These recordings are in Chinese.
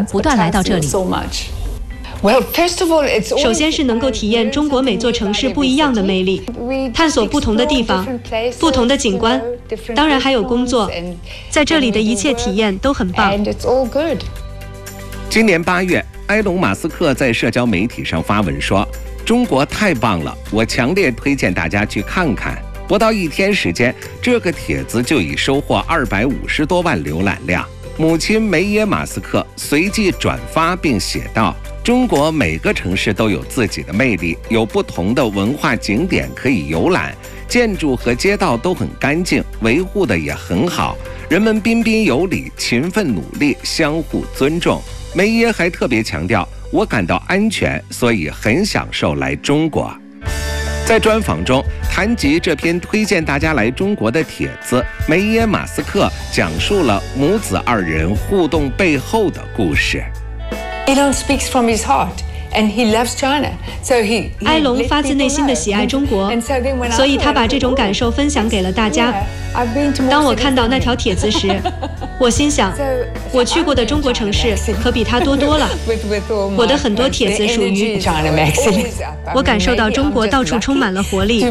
人不断来到这里。首先是能够体验中国每座城市不一样的魅力，探索不同的地方、不同的景观，当然还有工作，在这里的一切体验都很棒。 今年8月，埃隆·马斯克在社交媒体上发文说：“中国太棒了，我强烈推荐大家去看看。”不到1天时间，这个帖子就已收获250多万浏览量。母亲梅耶·马斯克随即转发并写道：“中国每个城市都有自己的魅力，有不同的文化景点可以游览，建筑和街道都很干净，维护的也很好，人们彬彬有礼，勤奋努力，相互尊重。”梅耶还特别强调：“我感到安全，所以很享受来中国。”在专访中谈及这篇推荐大家来中国的帖子，梅耶·马斯克讲述了母子2人互动背后的故事。 Elon speaks from his heart. And he loves China. So he 埃隆发自内心的喜爱中国，所以他把这种感受分享给了大家。当我看到那条帖子时，我心想，我去过的中国城市可比他多多了。我的很多帖子属于我感受到中国到处充满了活力。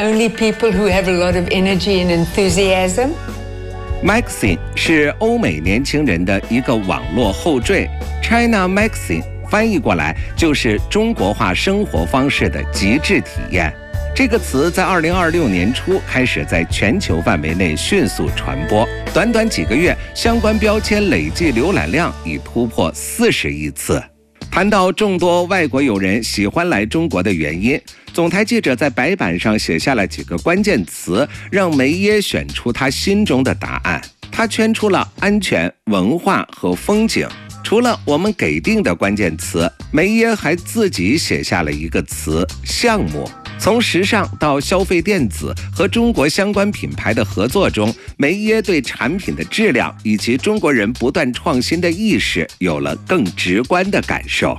Maxine 是欧美年轻人的一个网络后缀 ，China Maxine。翻译过来就是中国化生活方式的极致体验。这个词在2026年初开始在全球范围内迅速传播，短短几个月，相关标签累计浏览量已突破40亿次。谈到众多外国友人喜欢来中国的原因，总台记者在白板上写下了几个关键词，让梅耶选出他心中的答案。他圈出了安全、文化和风景。除了我们给定的关键词，梅耶还自己写下了一个词“项目”。从时尚到消费电子和中国相关品牌的合作中，梅耶对产品的质量以及中国人不断创新的意识有了更直观的感受。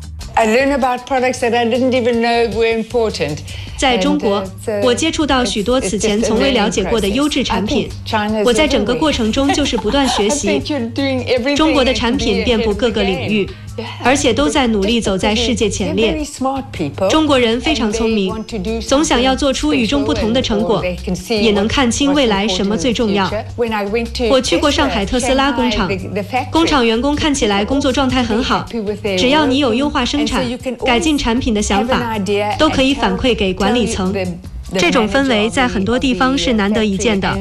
在中国，我接触到许多此前从未了解过的优质产品。我在整个过程中就是不断学习。中国的产品遍布各个领域，而且都在努力走在世界前列。中国人非常聪明，总想要做出与众不同的成果，也能看清未来什么最重要。我去过上海特斯拉工厂，工厂员工看起来工作状态很好，只要你有优化生产、改进产品的想法，都可以反馈给管理层。这种氛围在很多地方是难得一见的。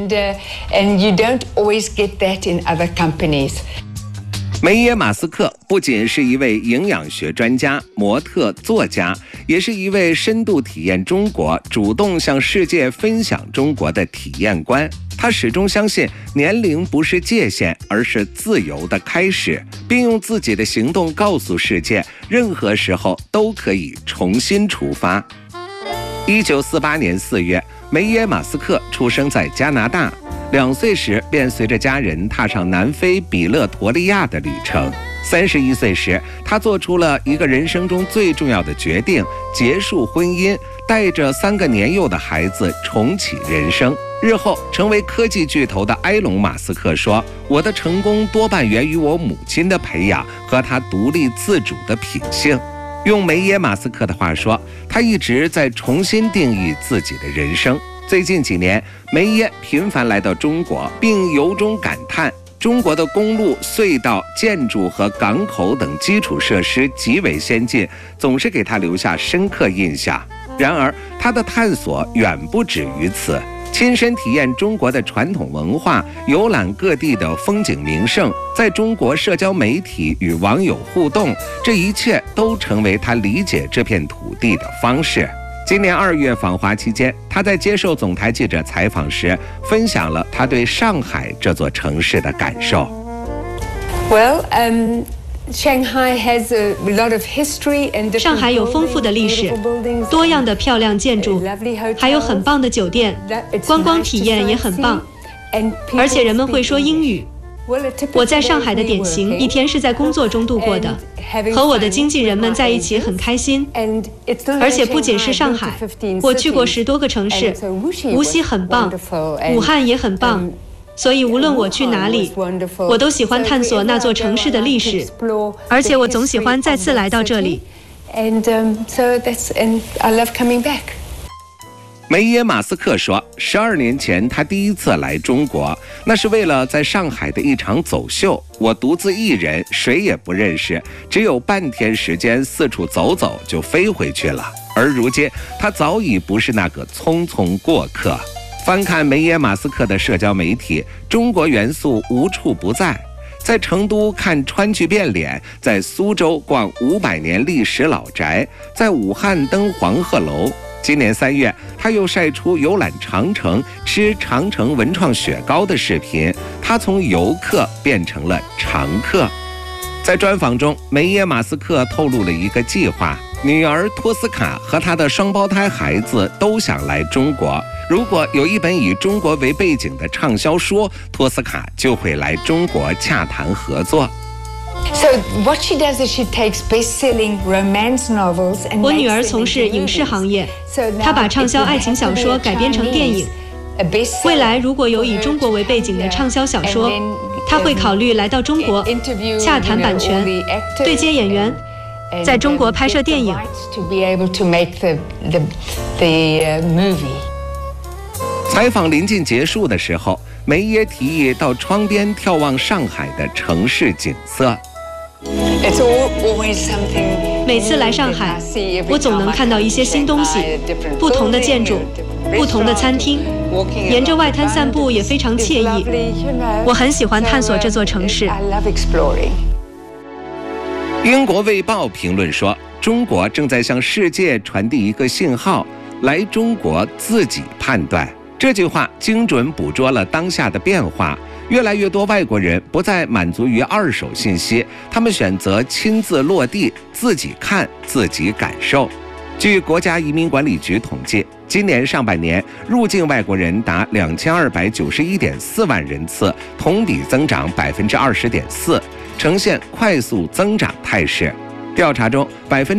梅耶·马斯克不仅是一位营养学专家、模特、作家，也是一位深度体验中国、主动向世界分享中国的体验官。他始终相信年龄不是界限，而是自由的开始，并用自己的行动告诉世界，任何时候都可以重新出发。1948年4月，梅耶·马斯克出生在加拿大。2岁时便随着家人踏上南非比勒陀利亚的旅程。31岁时，他做出了一个人生中最重要的决定，结束婚姻，带着3个年幼的孩子重启人生。日后成为科技巨头的埃隆·马斯克说：“我的成功多半源于我母亲的培养和她独立自主的品性。”用梅耶·马斯克的话说，他一直在重新定义自己的人生。最近几年，梅耶频繁来到中国，并由衷感叹中国的公路、隧道、建筑和港口等基础设施极为先进，总是给他留下深刻印象。然而，他的探索远不止于此。亲身体验中国的传统文化，游览各地的风景名胜，在中国社交媒体与网友互动，这一切都成为他理解这片土地的方式。今年2月访华期间，他在接受总台记者采访时，分享了他对上海这座城市的感受。 上海有丰富的历史，多样的漂亮建筑，还有很棒的酒店，观光体验也很棒，而且人们会说英语。我在上海的典型1天是在工作中度过的，和我的经纪人们在一起很开心。而且不仅是上海，我去过10多个城市，无锡很棒，武汉也很棒， 所以无论我去哪里，我都喜欢探索那座城市的历史，而且我总喜欢再次来到这里。 梅耶马斯克说，12年前他第一次来中国，那是为了在上海的一场走秀，我独自一人，谁也不认识，只有半天时间四处走走就飞回去了。而如今他早已不是那个匆匆过客。翻看梅耶马斯克的社交媒体，中国元素无处不在。在成都看川剧变脸，在苏州逛500年历史老宅，在武汉登黄鹤楼。今年3月，他又晒出游览长城、吃长城文创雪糕的视频，他从游客变成了常客。在专访中，梅耶马斯克透露了一个计划，女儿托斯卡和她的双胞胎孩子都想来中国。如果有一本以中国为背景的畅销书，托斯卡就会来中国洽谈合作。 我女儿从事影视行业，她把畅销爱情小说改编成电影。未来如果有以中国为背景的畅销小说，她会考虑来到中国洽谈版权，对接演员，在中国拍摄电影。 采访临近结束的时候，梅耶提议到窗边眺望上海的城市景色。 每次来上海，我总能看到一些新东西，不同的建筑，不同的餐厅，沿着外滩散步也非常惬意。我很喜欢探索这座城市。 英国卫报评论说，中国正在向世界传递一个信号，来中国自己判断。这句话精准捕捉了当下的变化，越来越多外国人不再满足于二手信息，他们选择亲自落地，自己看，自己感受。据国家移民管理局统计，今年上半年入境外国人达2291.4万人次，同比增长20.4%，呈现快速增长态势。调查中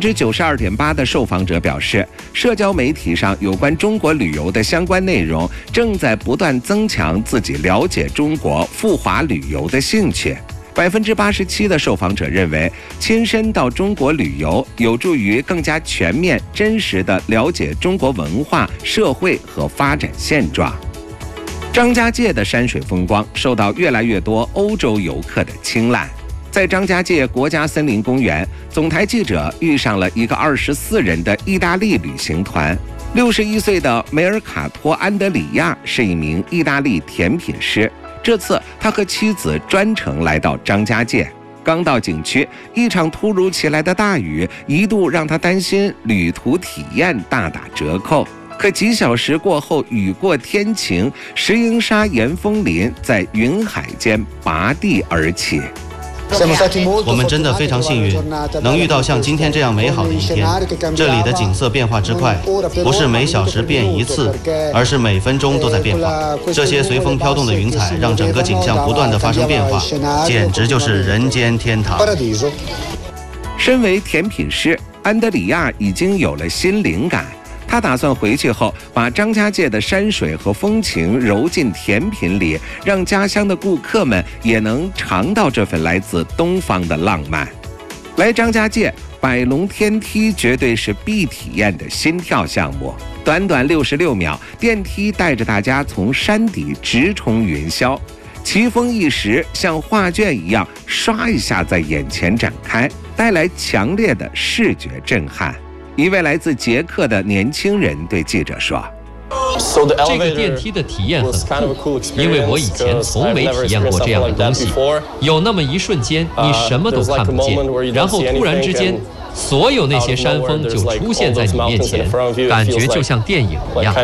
，92.8%的受访者表示，社交媒体上有关中国旅游的相关内容正在不断增强自己了解中国赴华旅游的兴趣。87%的受访者认为，亲身到中国旅游有助于更加全面、真实地了解中国文化、社会和发展现状。张家界的山水风光受到越来越多欧洲游客的青睐。在张家界国家森林公园，总台记者遇上了一个24人的意大利旅行团。61岁的梅尔卡托·安德里亚是一名意大利甜品师，这次他和妻子专程来到张家界。刚到景区，一场突如其来的大雨一度让他担心旅途体验大打折扣。可几小时过后，雨过天晴，石英沙岩峰林在云海间拔地而起。 我们真的非常幸运，能遇到像今天这样美好的一天。这里的景色变化之快，不是每小时变一次，而是每分钟都在变化。这些随风飘动的云彩让整个景象不断地发生变化，简直就是人间天堂。 身为甜品师，安德里亚已经有了新灵感。他打算回去后把张家界的山水和风情揉进甜品里，让家乡的顾客们也能尝到这份来自东方的浪漫。来张家界，百龙天梯绝对是必体验的心跳项目。短短66秒，电梯带着大家从山底直冲云霄，奇峰异石像画卷一样刷一下在眼前展开，带来强烈的视觉震撼。一位来自捷克的年轻人对记者说， 这个电梯的体验很酷，因为我以前从没体验过这样的东西。有那么一瞬间，你什么都看不见，然后突然之间，所有那些山峰就出现在你面前，感觉就像电影一样。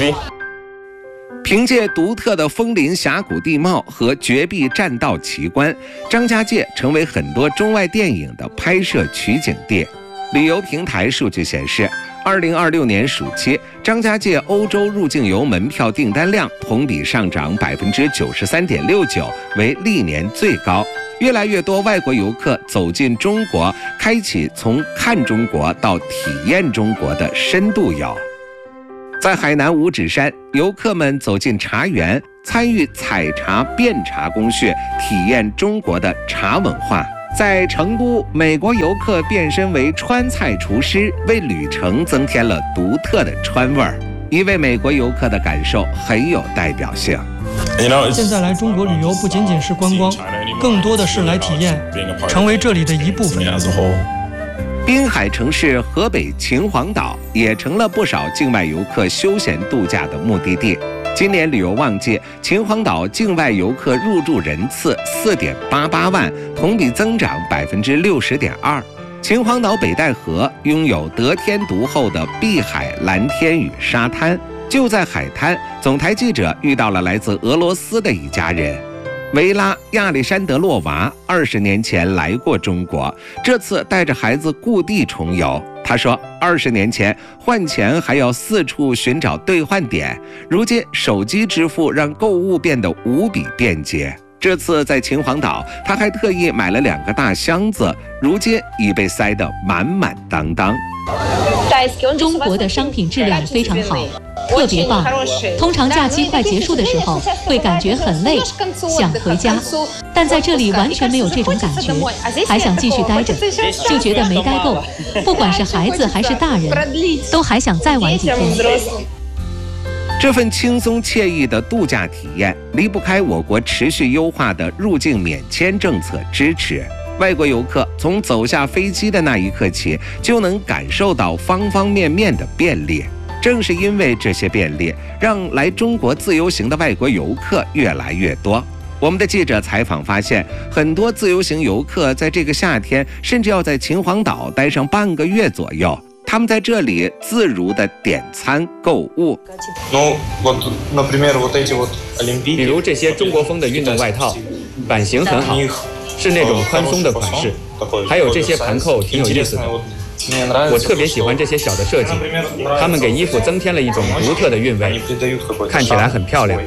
凭借独特的枫林峡谷地貌和绝壁栈道奇观，张家界成为很多中外电影的拍摄取景地。旅游平台数据显示，2026年暑期，张家界欧洲入境游门票订单量同比上涨93.69%，为历年最高。越来越多外国游客走进中国，开启从看中国到体验中国的深度游。 在海南五指山，游客们走进茶园，参与采茶、辨茶工序，体验中国的茶文化。在成都，美国游客变身为川菜厨师，为旅程增添了独特的川味儿。一位美国游客的感受很有代表性。 现在来中国旅游不仅仅是观光，更多的是来体验，成为这里的一部分。 滨海城市河北秦皇岛也成了不少境外游客休闲度假的目的地。今年旅游旺季，秦皇岛境外游客入住人次4.88万，同比增长60.2%。秦皇岛北戴河拥有得天独厚的碧海蓝天与沙滩。就在海滩，总台记者遇到了来自俄罗斯的一家人。维拉·亚历山德洛娃20年前来过中国，这次带着孩子故地重游。他说，20年前换钱还要四处寻找兑换点，如今手机支付让购物变得无比便捷。这次在秦皇岛，他还特意买了2个大箱子，如今已被塞得满满当当。 中国的商品质量非常好，特别棒。通常假期快结束的时候，会感觉很累，想回家，但在这里完全没有这种感觉，还想继续待着，就觉得没待够。不管是孩子还是大人，都还想再玩几天。 这份轻松惬意的度假体验，离不开我国持续优化的入境免签政策支持。外国游客从走下飞机的那一刻起，就能感受到方方面面的便利。正是因为这些便利，让来中国自由行的外国游客越来越多。我们的记者采访发现，很多自由行游客在这个夏天，甚至要在秦皇岛待上半个月左右。他们在这里自如地点餐购物。 比如这些中国风的运动外套，版型很好，是那种宽松的款式，还有这些盘扣挺有意思的。我特别喜欢这些小的设计，它们给衣服增添了一种独特的韵味，看起来很漂亮。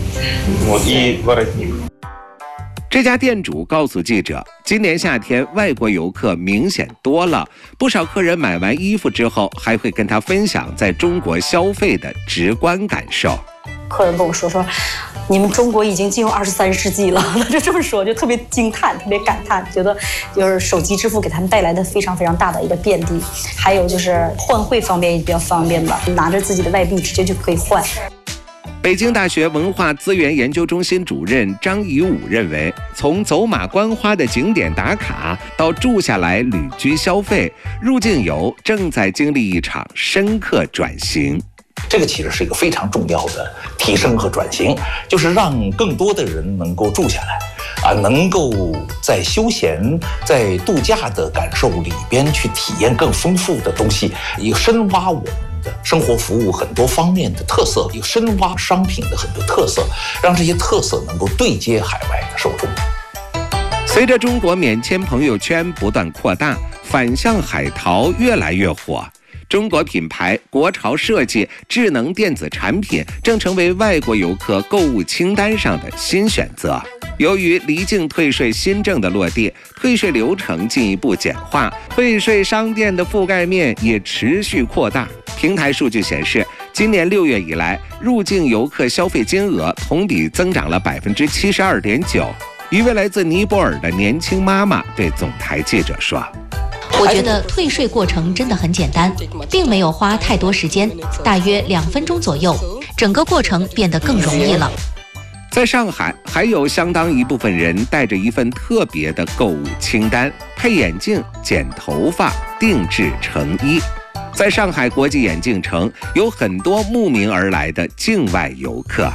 这家店主告诉记者，今年夏天外国游客明显多了，不少客人买完衣服之后，还会跟他分享在中国消费的直观感受。 客人跟我说，你们中国已经进入23世纪了，他就这么说，就特别惊叹，特别感叹，觉得就是手机支付给他们带来的非常非常大的一个便利，还有就是换汇方面也比较方便吧，拿着自己的外币直接就可以换。 北京大学文化资源研究中心主任张怡武认为，从走马观花的景点打卡到住下来旅居消费，入境游正在经历一场深刻转型。 这个其实是一个非常重要的提升和转型，就是让更多的人能够住下来，能够在休闲、在度假的感受里边去体验更丰富的东西，也深挖我们的生活服务很多方面的特色，也深挖商品的很多特色，让这些特色能够对接海外的受众。 随着中国免签朋友圈不断扩大，反向海淘越来越火。中国品牌、国潮设计、智能电子产品正成为外国游客购物清单上的新选择。由于离境退税新政的落地，退税流程进一步简化，退税商店的覆盖面也持续扩大。平台数据显示，今年6月以来，入境游客消费金额同比增长了72.9%。一位来自尼泊尔的年轻妈妈对总台记者说：“ 我觉得退税过程真的很简单，并没有花太多时间，大约2分钟左右，整个过程变得更容易了。” 在上海，还有相当一部分人带着一份特别的购物清单：配眼镜、剪头发、定制成衣。在上海国际眼镜城，有很多慕名而来的境外游客。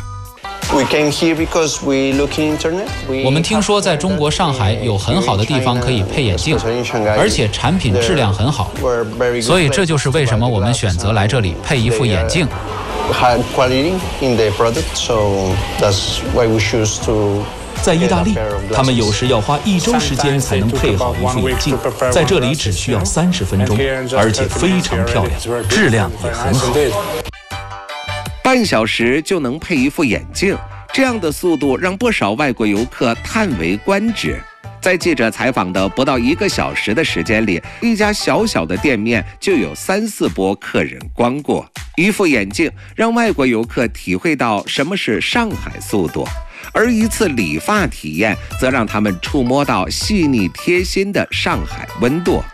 我们听说在中国上海有很好的地方可以配眼镜，而且产品质量很好，所以这就是为什么我们选择来这里配一副眼镜。 在意大利，他们有时要花1周时间才能配好一副眼镜，在这里只需要30分钟，而且非常漂亮，质量也很好。 半小时就能配一副眼镜，这样的速度让不少外国游客叹为观止。 在记者采访的不到1个小时的时间里，一家小小的店面就有3、4波客人光过。一副眼镜让外国游客体会到什么是上海速度，而一次理发体验则让他们触摸到细腻贴心的上海温度。